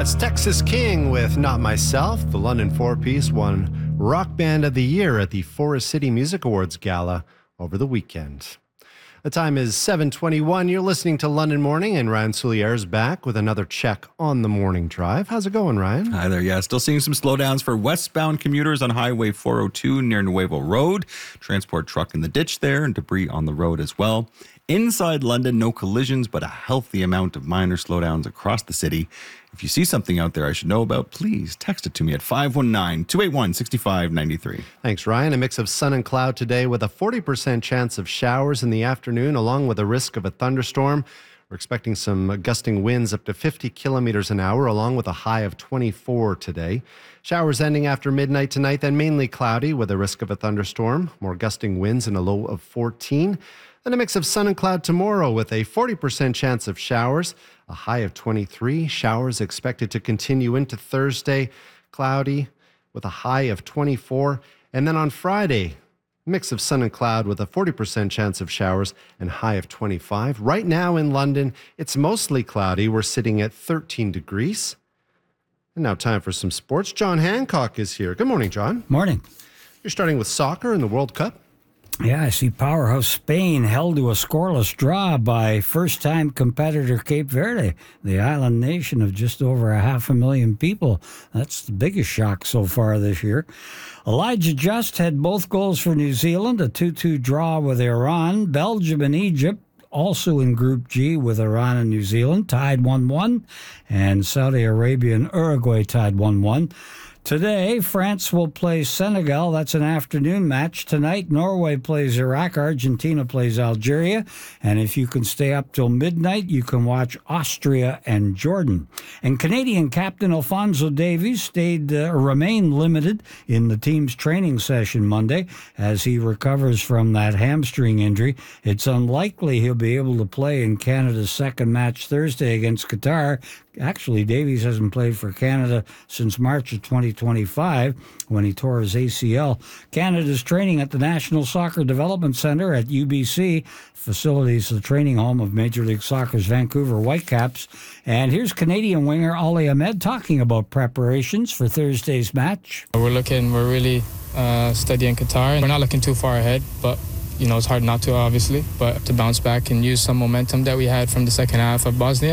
That's Texas King with Not Myself. The London four-piece won Rock Band of the Year at the Forest City Music Awards Gala over the weekend. The time is 7:21. You're listening to London Morning, and Ryan Soulier's back with another check on the morning drive. How's it going, Ryan? Hi there. Yeah, still seeing some slowdowns for westbound commuters on Highway 402 near Nuevo Road. Transport truck in the ditch there and debris on the road as well. Inside London, no collisions, but a healthy amount of minor slowdowns across the city. If you see something out there I should know about, please text it to me at 519-281-6593. Thanks, Ryan. A mix of sun and cloud today with a 40% chance of showers in the afternoon, along with a risk of a thunderstorm. We're expecting some gusting winds up to 50 kilometers an hour, along with a high of 24 today. Showers ending after midnight tonight, then mainly cloudy with a risk of a thunderstorm. More gusting winds and a low of 14. Then a mix of sun and cloud tomorrow with a 40% chance of showers, a high of 23. Showers expected to continue into Thursday, cloudy with a high of 24. And then on Friday, mix of sun and cloud with a 40% chance of showers and high of 25. Right now in London, it's mostly cloudy. We're sitting at 13 degrees. And now time for some sports. John Hancock is here. Good morning, John. Morning. You're starting with soccer in the World Cup. Yeah, I see powerhouse Spain held to a scoreless draw by first-time competitor Cape Verde, the island nation of just over 500,000 people. That's the biggest shock so far this year. Elijah Just had both goals for New Zealand, a 2-2 draw with Iran. Belgium and Egypt, also in Group G with Iran and New Zealand, tied 1-1. And Saudi Arabia and Uruguay tied 1-1. Today, France will play Senegal. That's an afternoon match. Tonight, Norway plays Iraq. Argentina plays Algeria. And if you can stay up till midnight, you can watch Austria and Jordan. And Canadian captain Alphonso Davies remained limited in the team's training session Monday as he recovers from that hamstring injury. It's unlikely he'll be able to play in Canada's second match Thursday against Qatar. Actually, Davies hasn't played for Canada since March of 2025 when he tore his ACL. Canada's training at the National Soccer Development Centre at UBC. Facilities the training home of Major League Soccer's Vancouver Whitecaps. And here's Canadian winger Ali Ahmed talking about preparations for Thursday's match. We're really studying Qatar. We're not looking too far ahead, but it's hard not to, obviously, but to bounce back and use some momentum that we had from the second half of Bosnia.